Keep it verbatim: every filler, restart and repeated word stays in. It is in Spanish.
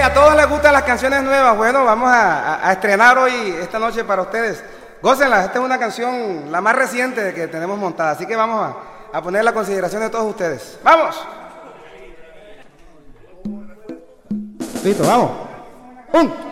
a todos les gustan las canciones nuevas. Bueno, vamos a, a, a estrenar hoy, esta noche para ustedes. Gócenla, esta es una canción la más reciente que tenemos montada, así que vamos a, a poner la consideración de todos ustedes. ¡Vamos! Listo, vamos. Un.